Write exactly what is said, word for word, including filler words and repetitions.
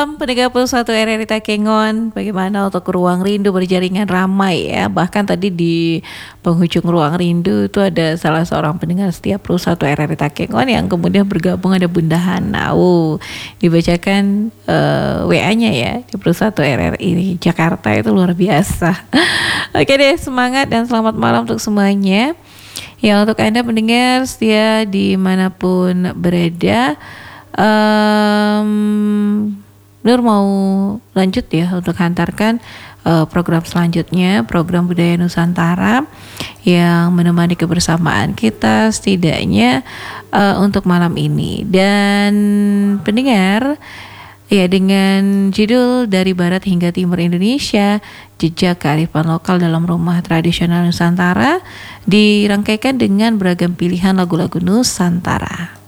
Pendengar puluh satu R R I Takengon, bagaimana untuk ruang rindu berjaringan ramai ya. Bahkan tadi di penghujung ruang rindu itu ada salah seorang pendengar setiap puluh satu R R I Takengon yang kemudian bergabung, ada Bunda Hana. Oh, dibacakan uh, W A-nya ya di puluh satu R R I Jakarta, itu luar biasa. Oke deh, semangat dan selamat malam untuk semuanya. Ya, untuk Anda pendengar setia dimanapun berada, um, Nur mau lanjut ya untuk hantarkan uh, program selanjutnya, program Budaya Nusantara yang menemani kebersamaan kita setidaknya uh, untuk malam ini. Dan pendengar, ya, dengan judul Dari Barat Hingga Timur Indonesia, Jejak Kearifan Lokal dalam Rumah Tradisional Nusantara, dirangkaikan dengan beragam pilihan lagu-lagu Nusantara.